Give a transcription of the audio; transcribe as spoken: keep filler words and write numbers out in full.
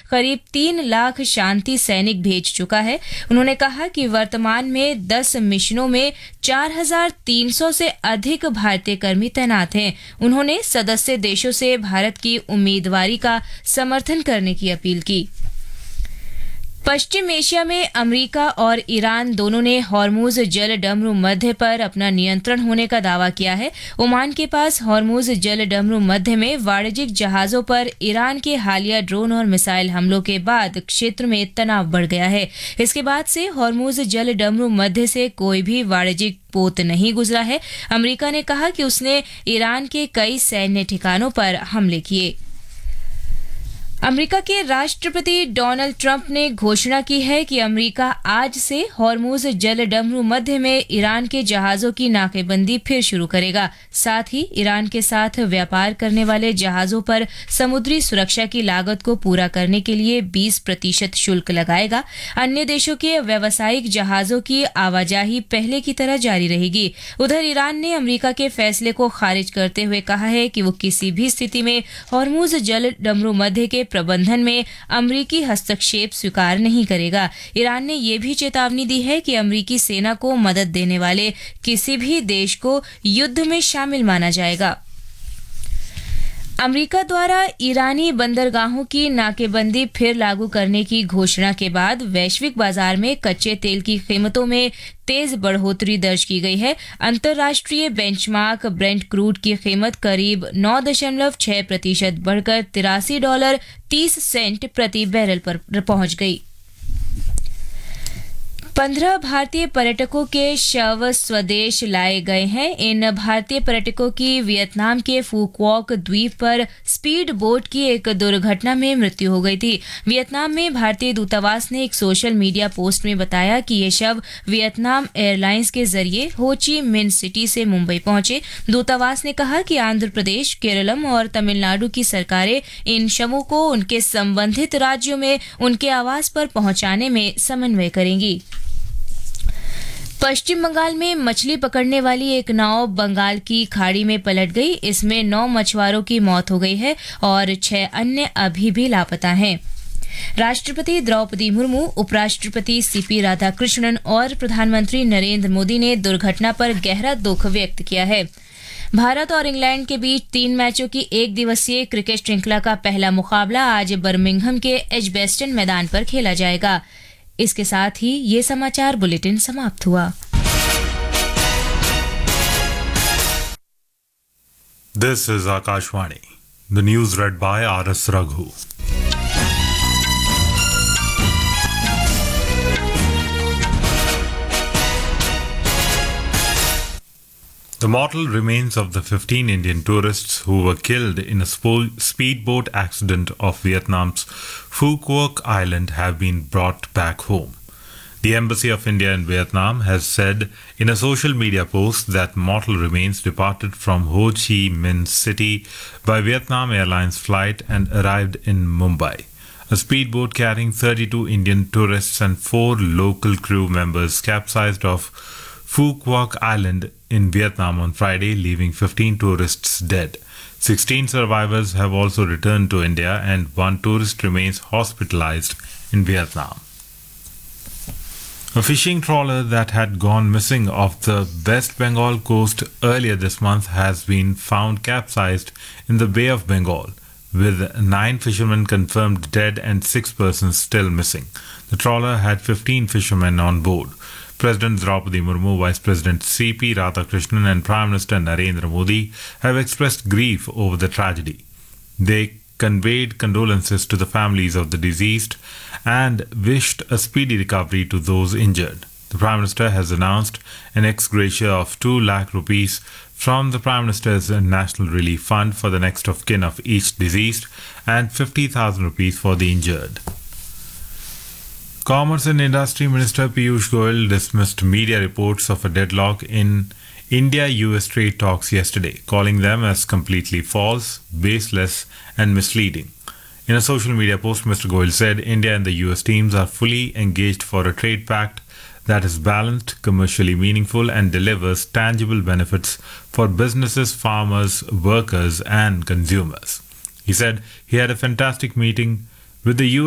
करीब तीन लाख शांति सैनिक भेज चुका है। उन्होंने कहा कि वर्तमान में दस मिशनों में चार हज़ार तीन सौ से अधिक भारतीय कर्मी तैनात हैं। उन्होंने सदस्य देशों से भारत की उम्मीदवारी का समर्थन करने की अपील की। पश्चिम एशिया में अमेरिका और ईरान दोनों ने हॉर्मुज जल डमरू मध्य पर अपना नियंत्रण होने का दावा किया है। ओमान के पास हॉर्मुज जल डमरू मध्य में वाणिज्यिक जहाजों पर ईरान के हालिया ड्रोन और मिसाइल हमलों के बाद क्षेत्र में तनाव बढ़ गया है। इसके बाद से हॉर्मुज जल डमरू मध्य से कोई भी वाणिज्यिक पोत नहीं गुजरा है। अमेरिका ने कहा कि उसने ईरान के कई सैन्य ठिकानों पर हमले किए। अमेरिका के राष्ट्रपति डोनाल्ड ट्रंप ने घोषणा की है कि अमेरिका आज से हॉर्मुज जल डमरू मध्य में ईरान के जहाजों की नाकेबंदी फिर शुरू करेगा। साथ ही ईरान के साथ व्यापार करने वाले जहाजों पर समुद्री सुरक्षा की लागत को पूरा करने के लिए बीस प्रतिशत शुल्क लगाएगा। अन्य देशों के व्यावसायिक जहाजों की आवाजाही पहले की तरह जारी रहेगी। उधर ईरान ने अमेरिका के फैसले को खारिज करते हुए कहा है कि वो किसी भी स्थिति में हॉर्मुज जल डमरू मध्य के प्रबंधन में अमेरिकी हस्तक्षेप स्वीकार नहीं करेगा। ईरान ने यह भी चेतावनी दी है कि अमेरिकी सेना को मदद देने वाले किसी भी देश को युद्ध में शामिल माना जाएगा। अमेरिका द्वारा ईरानी बंदरगाहों की नाकेबंदी फिर लागू करने की घोषणा के बाद वैश्विक बाजार में कच्चे तेल की कीमतों में तेज बढ़ोतरी दर्ज की गई है। अंतर्राष्ट्रीय बेंचमार्क ब्रेंट क्रूड की कीमत करीब नौ दशमलव छह प्रतिशत बढ़कर तिरासी डॉलर तीस सेंट प्रति बैरल पर पहुंच गई। पंद्रह भारतीय पर्यटकों के शव स्वदेश लाए गए हैं। इन भारतीय पर्यटकों की वियतनाम के फुक्वाक द्वीप पर स्पीड बोट की एक दुर्घटना में मृत्यु हो गई थी। वियतनाम में भारतीय दूतावास ने एक सोशल मीडिया पोस्ट में बताया कि ये शव वियतनाम एयरलाइंस के जरिए हो ची मिन्ह सिटी से मुंबई पहुंचे। दूतावास ने कहा कि आंध्र प्रदेश, केरलम और तमिलनाडु की सरकारें इन शवों को उनके संबंधित राज्यों में उनके आवास पर पहुंचाने में समन्वय करेंगी। पश्चिम बंगाल में मछली पकड़ने वाली एक नाव बंगाल की खाड़ी में पलट गई। इसमें नौ मछुआरों की मौत हो गई है और छह अन्य अभी भी लापता हैं। राष्ट्रपति द्रौपदी मुर्मू, उपराष्ट्रपति सीपी राधाकृष्णन और प्रधानमंत्री नरेंद्र मोदी ने दुर्घटना पर गहरा दुख व्यक्त किया है। भारत और इंग्लैंड के बीच तीन मैचों की एक दिवसीय क्रिकेट श्रृंखला का पहला मुकाबला आज बर्मिंघम के एजबेस्टन मैदान पर खेला जाएगा। इसके साथ ही ये समाचार बुलेटिन समाप्त हुआ। This is Akashvani. The news read by R S Raghu. The mortal remains of the fifteen Indian tourists who were killed in a spo- speedboat accident off Vietnam's Phu Quoc Island have been brought back home. The Embassy of India in Vietnam has said in a social media post that mortal remains departed from Ho Chi Minh City by Vietnam Airlines flight and arrived in Mumbai. A speedboat carrying thirty-two Indian tourists and four local crew members capsized off Phu Quoc Island in Vietnam on Friday, leaving fifteen tourists dead. sixteen survivors have also returned to India and one tourist remains hospitalized in Vietnam. A fishing trawler that had gone missing off the West Bengal coast earlier this month has been found capsized in the Bay of Bengal, with nine fishermen confirmed dead and six persons still missing. The trawler had fifteen fishermen on board. President Draupadi Murmu, Vice President C P Radhakrishnan and Prime Minister Narendra Modi have expressed grief over the tragedy. They conveyed condolences to the families of the deceased and wished a speedy recovery to those injured. The Prime Minister has announced an ex gratia of two lakh rupees from the Prime Minister's National Relief Fund for the next of kin of each deceased and fifty thousand rupees for the injured. Commerce and Industry Minister Piyush Goyal dismissed media reports of a deadlock in India-U S trade talks yesterday, calling them as completely false, baseless and misleading. In a social media post, Mister Goyal said India and the U S teams are fully engaged for a trade pact that is balanced, commercially meaningful and delivers tangible benefits for businesses, farmers, workers and consumers. He said he had a fantastic meeting with the U S